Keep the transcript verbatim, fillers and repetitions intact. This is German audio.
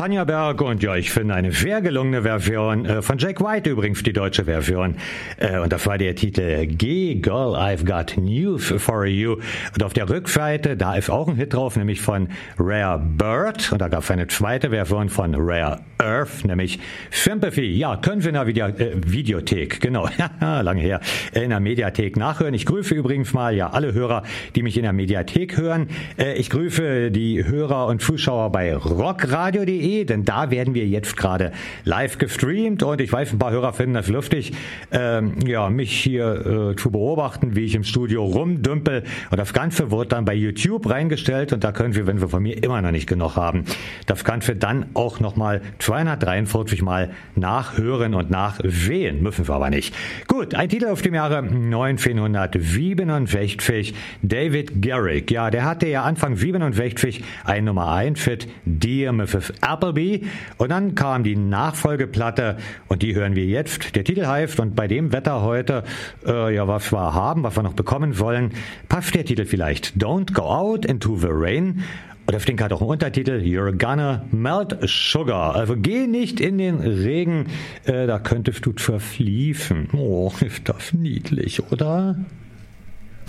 Tanja Berg und ja, ich finde eine sehr gelungene Version äh, von Jack White übrigens, die deutsche Version. Äh, und das war der Titel Geh Girl, I've Got News for You. Und auf der Rückseite, da ist auch ein Hit drauf, nämlich von Rare Bird. Und da gab es eine zweite Version von Rare Earth, nämlich Sympathy. Ja, können Sie in der Video, äh, Videothek, genau, lange her, in der Mediathek nachhören. Ich grüße übrigens mal ja alle Hörer, die mich in der Mediathek hören. Äh, ich grüße die Hörer und Zuschauer bei rockradio punkt de, denn da werden wir jetzt gerade live gestreamt und ich weiß, ein paar Hörer finden das lustig, ähm, ja, mich hier äh, zu beobachten, wie ich im Studio rumdümpel, und das Ganze wird dann bei YouTube reingestellt und da können wir, wenn wir von mir immer noch nicht genug haben, das Ganze dann auch nochmal zweihundertdreiundvierzig Mal nachhören und nachsehen, müssen wir aber nicht. Gut, ein Titel aus dem Jahre neunzehnhundertsiebenundsechzig, David Garrick, ja, der hatte ja Anfang siebenundsechzig ein Nummer eins Hit, Dear Missus Appleby, und dann kam die Nachfolgeplatte und die hören wir jetzt. Der Titel heißt, und bei dem Wetter heute, äh, ja, was wir haben, was wir noch bekommen wollen, passt der Titel vielleicht Don't Go Out Into the Rain. Und das Ding hat auch einen Untertitel, You're Gonna Melt Sugar. Also geh nicht in den Regen, äh, da könntest du verfließen. Oh, ist das niedlich, oder?